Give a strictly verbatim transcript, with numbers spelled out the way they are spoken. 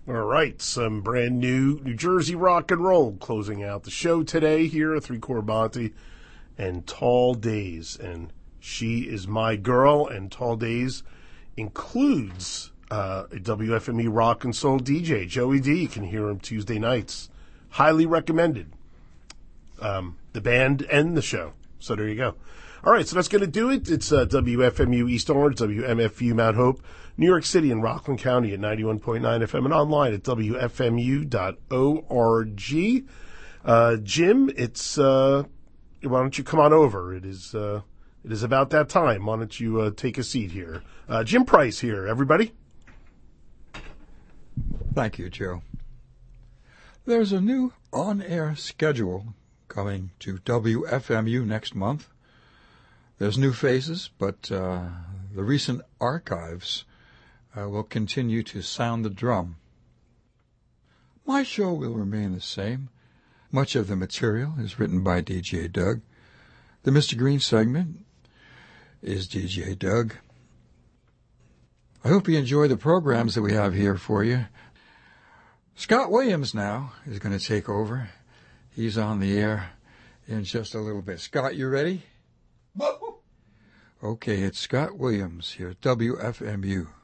All right, some brand new New Jersey rock and roll closing out the show today here at Three Core Monty and Tall Days. And She Is My Girl, and Tall Days includes uh, a W F M E rock and soul D J, Joey D. You can hear him Tuesday nights. Highly recommended. Um, the band and the show. So there you go. All right, so that's going to do it. It's uh, W F M U East Orange, W M F U Mount Hope, New York City and Rockland County at ninety-one point nine F M and online at W F M U dot org. Uh, Jim, it's, uh, why don't you come on over? It is, uh, it is about that time. Why don't you uh, take a seat here? Uh, Jim Price here, everybody. Thank you, Joe. There's a new on-air schedule coming to W F M U next month. There's new faces, but uh, the recent archives uh, will continue to sound the drum. My show will remain the same. Much of the material is written by D J Doug. The Mister Green segment is D J Doug. I hope you enjoy the programs that we have here for you. Scott Williams now is going to take over. He's on the air in just a little bit. Scott, you ready? Okay, it's Scott Williams here at W F M U.